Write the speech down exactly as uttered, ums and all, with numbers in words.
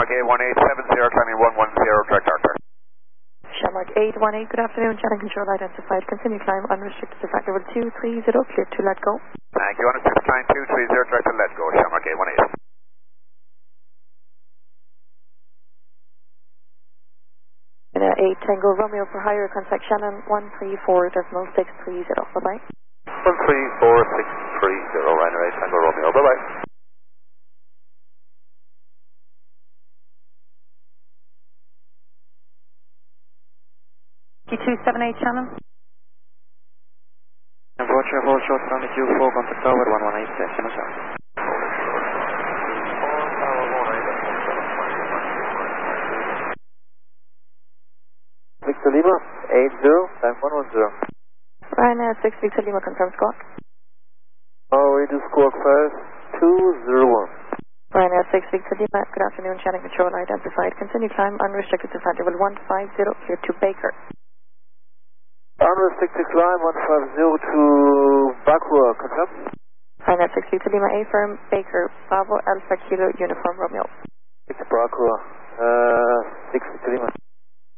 eight one eight seven zero, climbing one one zero, direct Arthur. Shamrock eight one eight, good afternoon, channel control identified, continue climb, unrestricted to factor level two three zero, clear to let go. Thank you, unrestricted climb two three zero, direct to let go, Shamrock eight one eight. Uh, eight Tango Romeo for higher, contact Shannon one three four decimal six three zero, bye bye. one three four six three zero, Ryanair eight Tango Romeo, bye bye. Q two seven eight Shannon. Roger, hold short from Q four, contact tower one one eight, decimal seven. Victor Lima, eight zero, time one one zero. Ryanair six Victor Lima, confirm squawk. Oh, we do squawk five two zero one. Ryanair six Victor Lima, good afternoon, channel control identified, continue climb, unrestricted to factor level one five zero, clear to Baker. Unrestricted climb one five zero to Bakua, confirm. Ryanair six Victor Lima, A firm, Baker, Bravo Alpha Kilo Uniform Romeo. six Bakua, uh, six Victor Lima.